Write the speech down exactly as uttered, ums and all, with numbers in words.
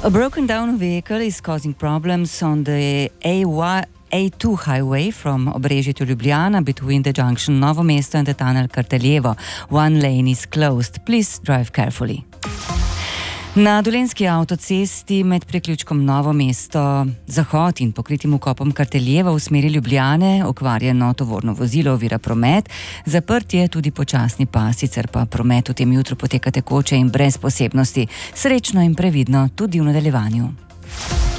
A broken down vehicle is causing problems on the A two highway from Obrežje to Ljubljana between the junction Novo Mesto and the tunnel Karteljevo. One lane is closed. Please drive carefully. Na Dolenjski avtocesti med priključkom Novo Mesto Zahod in pokritim vkopom Karteljevo v smeri Ljubljane okvarjeno tovorno vozilo ovira promet. Zaprt je tudi počasni pas, sicer pa promet v tem jutru poteka tekoče in brez posebnosti. Srečno in previdno tudi v nadaljevanju.